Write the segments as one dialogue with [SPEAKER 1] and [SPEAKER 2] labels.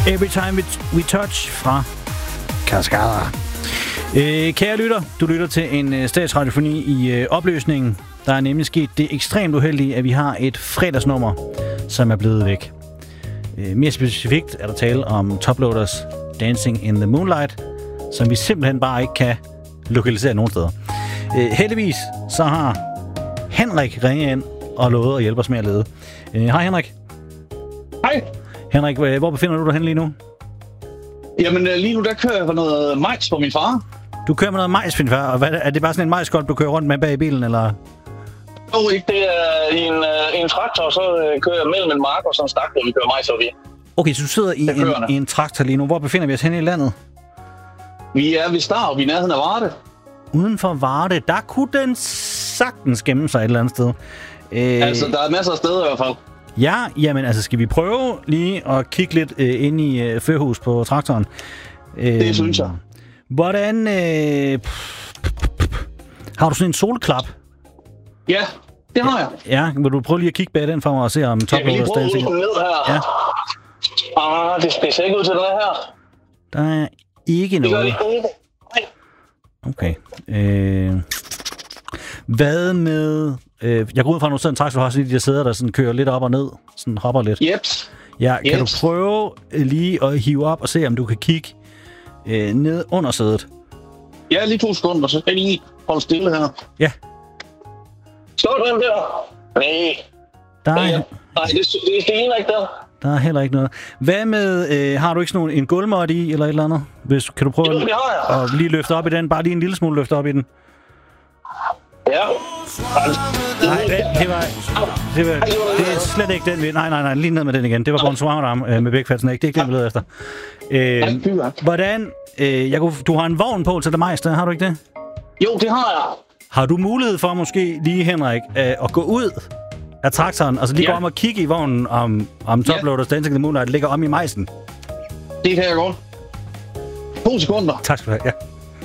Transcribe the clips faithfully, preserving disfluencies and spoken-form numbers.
[SPEAKER 1] Every Time We Touch fra Cascada. Øh, kære lytter, du lytter til en øh, statsradiofoni i øh, opløsningen. Der er nemlig sket det ekstremt uheldige, at vi har et fredagsnummer, som er blevet væk. Øh, mere specifikt er der tale om Toploaders Dancing in the Moonlight, som vi simpelthen bare ikke kan lokalisere nogen steder. Øh, heldigvis så har Henrik ringet ind og lovet at hjælpe os med at lede. Øh, hej Henrik.
[SPEAKER 2] Hej.
[SPEAKER 1] Henrik, hvor befinder du dig henne lige nu?
[SPEAKER 2] Jamen lige nu der kører jeg for noget majs for min far.
[SPEAKER 1] Du kører med noget majs for din far, og hvad, er det bare sådan en majskolb, du kører rundt med bag i bilen, eller?
[SPEAKER 2] Jo, ikke. Det er i en, uh, en traktor, så uh, kører jeg mellem en mark og sådan en stak, hvor vi kører majs over i.
[SPEAKER 1] Okay, så du sidder i en, i en traktor lige nu. Hvor befinder vi os henne i landet?
[SPEAKER 2] Vi er ved Starup, i nærheden af Varde.
[SPEAKER 1] Uden for Varde, der kunne den sagtens gemme sig et eller andet sted.
[SPEAKER 2] Øh... Altså, der er masser af steder i hvert fald.
[SPEAKER 1] Ja, jamen altså, skal vi prøve lige at kigge lidt øh, ind i øh, førhus på traktoren?
[SPEAKER 2] Øh, det synes jeg.
[SPEAKER 1] Hvordan... Øh, har du sådan en solklap?
[SPEAKER 2] Ja, det har jeg.
[SPEAKER 1] Ja, vil du prøve lige at kigge bag den for mig og se om Toploaders Dancing?
[SPEAKER 2] Jeg vil lige prøve at ned her. Ja. Ah, det ser ikke ud til det her.
[SPEAKER 1] Der er ikke noget.
[SPEAKER 2] Det gør det ikke.
[SPEAKER 1] Okay. Øh, hvad med... Øh, jeg går ud fra, at nu sidder en traktor, har sådan de sæder, der sådan kører lidt op og ned. Sådan hopper lidt.
[SPEAKER 2] Jeps.
[SPEAKER 1] Ja, kan
[SPEAKER 2] Jeps.
[SPEAKER 1] du prøve lige at hive op og se, om du kan kigge øh, ned under sædet?
[SPEAKER 2] Ja, lige to sekunder, så skal jeg lige holde stille her.
[SPEAKER 1] Ja.
[SPEAKER 2] Står den der? Nej.
[SPEAKER 1] Der er,
[SPEAKER 2] Nej, det, det, det ligner ikke der.
[SPEAKER 1] Der er heller ikke noget. Hvad med, øh, har du ikke sådan nogle, en gulvmåtte i, eller et eller andet? Hvis, kan du prøve
[SPEAKER 2] jo, det har jeg.
[SPEAKER 1] at lige løfte op i den? Bare lige en lille smule løfte op i den.
[SPEAKER 2] Ja.
[SPEAKER 1] Nej, det var, det var, det er slet ikke den, vi... Nej, nej, nej, lige ned med den igen. Det var Bonsoir øh, med Bækfatsen, ikke? Det er ikke den, vi leder efter. Øh, hvordan... Øh, jeg kunne, du har en vogn på til det mejste, har du ikke det?
[SPEAKER 2] Jo, det har jeg.
[SPEAKER 1] Har du mulighed for måske lige, Henrik, øh, at gå ud af traktoren, altså lige ja. gå om og kigge i vognen, om, om Toploaders Dancing in the Moonlight ligger om i majsen?
[SPEAKER 2] Det kan jeg godt. To sekunder.
[SPEAKER 1] Tak skal du have, ja.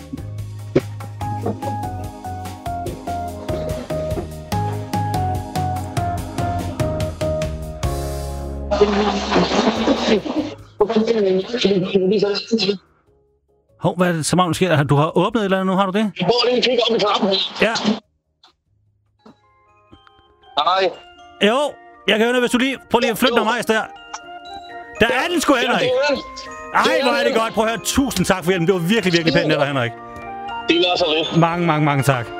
[SPEAKER 1] Hov, hvad er det så meget, sker? Du har åbnet et eller andet nu, har du det?
[SPEAKER 2] Jeg prøver lige at kigge op i trappen her.
[SPEAKER 1] Ja.
[SPEAKER 2] Nej.
[SPEAKER 1] Jo, jeg kan høre det, hvis du lige... Prøv lige at flytte noget majs der. Der er den sgu, Henrik. Ej, hvor er det godt. Prøv at høre. Tusind tak for hjælpen. Det var virkelig, virkelig pænt, der, Henrik.
[SPEAKER 2] Det var så lidt.
[SPEAKER 1] Mange, mange, mange tak.